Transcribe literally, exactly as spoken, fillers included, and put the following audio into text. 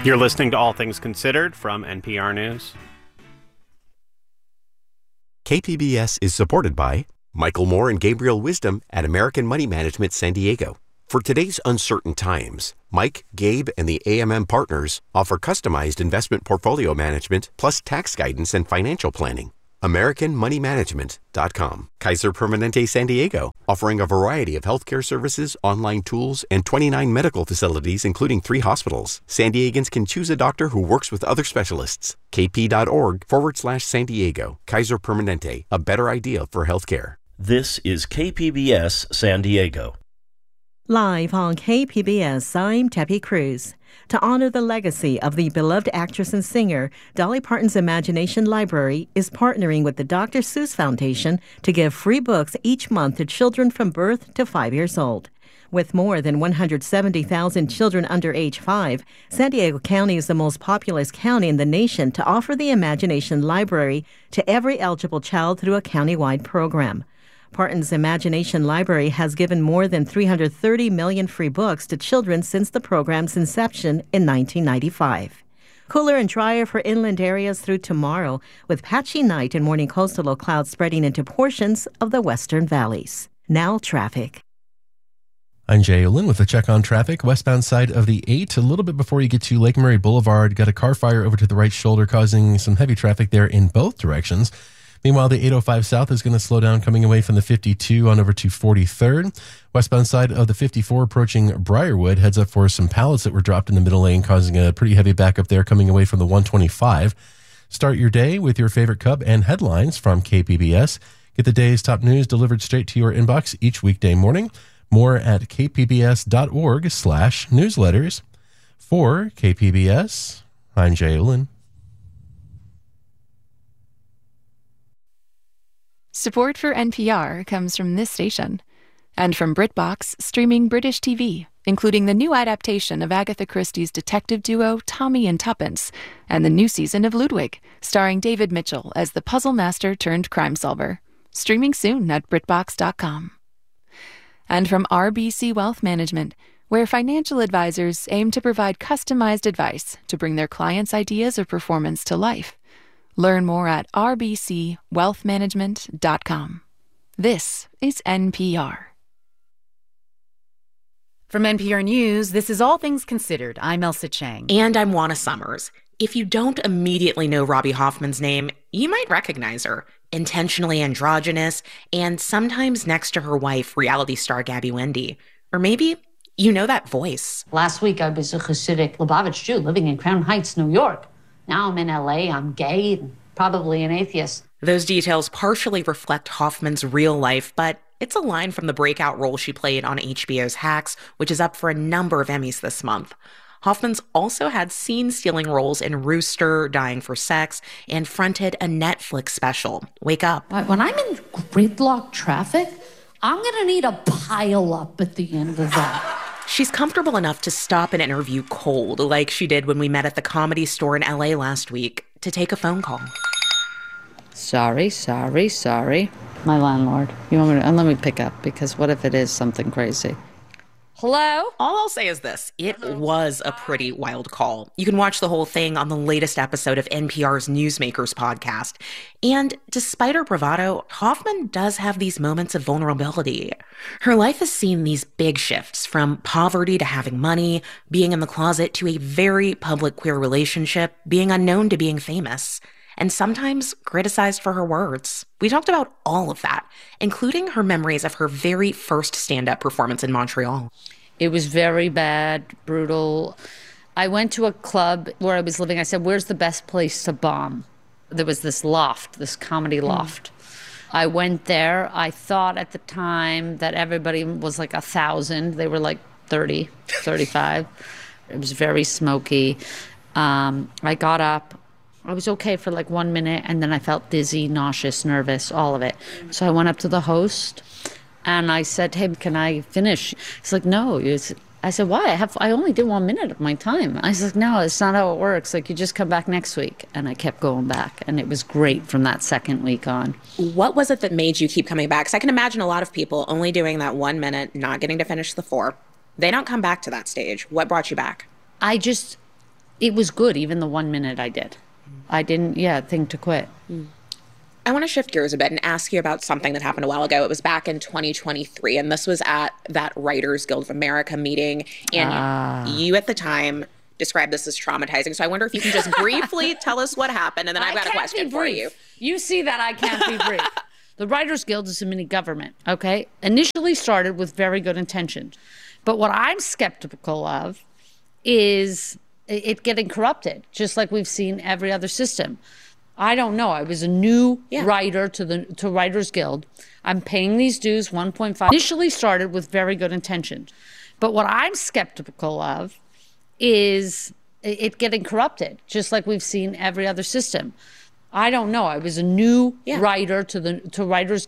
You're listening to All Things Considered from N P R News. K P B S is supported by Michael Moore and Gabriel Wisdom at American Money Management San Diego. For today's uncertain times, Mike, Gabe, and the A M M partners offer customized investment portfolio management plus tax guidance and financial planning. American Money Management dot com. Kaiser Permanente San Diego, offering a variety of healthcare services, online tools, and twenty-nine medical facilities, including three hospitals. San Diegans can choose a doctor who works with other specialists. kp.org forward slash San Diego. Kaiser Permanente, a better idea for healthcare. This is K P B S San Diego. Live on K P B S, I'm Teppy Cruz. To honor the legacy of the beloved actress and singer, Dolly Parton's Imagination Library is partnering with the Doctor Seuss Foundation to give free books each month to children from birth to five years old. With more than one hundred seventy thousand children under age five, San Diego County is the most populous county in the nation to offer the Imagination Library to every eligible child through a countywide program. Parton's Imagination Library has given more than three hundred thirty million free books to children since the program's inception in nineteen ninety-five. Cooler and drier for inland areas through tomorrow, with patchy night and morning coastal low clouds spreading into portions of the western valleys. Now traffic. I'm Jay Olin with a check on traffic. Westbound side of the eight, a little bit before you get to Lake Murray Boulevard, got a car fire over to the right shoulder causing some heavy traffic there in both directions. Meanwhile, the eight oh five South is going to slow down coming away from the fifty-two on over to forty-third. Westbound side of the fifty-four approaching Briarwood heads up for some pallets that were dropped in the middle lane, causing a pretty heavy backup there coming away from the one twenty-five. Start your day with your favorite Cub and headlines from K P B S. Get the day's top news delivered straight to your inbox each weekday morning. More at kpbs.org slash newsletters. For K P B S, I'm Jay Olin. Support for N P R comes from this station and from BritBox, streaming British T V, including the new adaptation of Agatha Christie's detective duo Tommy and Tuppence and the new season of Ludwig, starring David Mitchell as the puzzle master turned crime solver. Streaming soon at britbox dot com. And from R B C Wealth Management, where financial advisors aim to provide customized advice to bring their clients' ideas of performance to life. Learn more at r b c wealth management dot com. This is N P R. From N P R News, this is All Things Considered. I'm Elsa Chang. And I'm Juana Summers. If you don't immediately know Robbie Hoffman's name, you might recognize her. Intentionally androgynous, and sometimes next to her wife, reality star Gabby Wendy. Or maybe you know that voice. Last week, I was a Hasidic Lubavitch Jew living in Crown Heights, New York. Now I'm in L A, I'm gay, and probably an atheist. Those details partially reflect Hoffman's real life, but it's a line from the breakout role she played on H B O's Hacks, which is up for a number of Emmys this month. Hoffman's also had scene-stealing roles in Rooster, Dying for Sex, and fronted a Netflix special, Wake Up. When I'm in gridlock traffic, I'm going to need a pile-up at the end of that. She's comfortable enough to stop an interview cold, like she did when we met at the Comedy Store in L A last week, to take a phone call. Sorry, sorry, sorry. My landlord. You want me to, and let me pick up, because what if it is something crazy? Hello? All I'll say is this. It was a pretty wild call. You can watch the whole thing on the latest episode of N P R's Newsmakers podcast. And despite her bravado, Hoffman does have these moments of vulnerability. Her life has seen these big shifts, from poverty to having money, being in the closet to a very public queer relationship, being unknown to being famous, and sometimes criticized for her words. We talked about all of that, including her memories of her very first stand-up performance in Montreal. It was very bad, brutal. I went to a club where I was living. I said, where's the best place to bomb? There was this loft, this comedy loft. Mm. I went there. I thought at the time that everybody was like a thousand. They were like thirty, thirty-five. It was very smoky. Um, I got up. I was okay for like one minute, and then I felt dizzy, nauseous, nervous, all of it. So I went up to the host, and I said, hey, can I finish? He's like, no. It's, I said, why? I have I only did one minute of my time. I was like, no, it's not how it works. Like, you just come back next week. And I kept going back, and it was great from that second week on. What was it that made you keep coming back? Because I can imagine a lot of people only doing that one minute, not getting to finish the four. They don't come back to that stage. What brought you back? I just... it was good, even the one minute I did. I didn't, yeah, think to quit. Mm. I want to shift gears a bit and ask you about something that happened a while ago. It was back in twenty twenty-three, and this was at that Writers Guild of America meeting. And ah. you at the time described this as traumatizing. So I wonder if you can just briefly tell us what happened, and then I've got a question for you. You see that I can't be brief. The Writers Guild is a mini government, okay? Initially started with very good intentions. But what I'm skeptical of is it getting corrupted, just like we've seen every other system. I don't know. I was a new yeah. writer to the to Writers Guild. I'm paying these dues, one point five. Initially started with very good intentions. But what I'm skeptical of is it getting corrupted, just like we've seen every other system. I don't know. I was a new yeah. writer to the to Writers